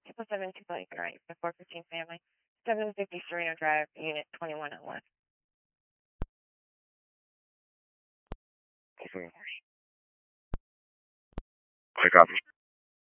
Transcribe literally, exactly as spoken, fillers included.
Triple seven two Blake, all right, the four fifteen family. seven fifty Sereno Drive, unit twenty-one oh one. I copy.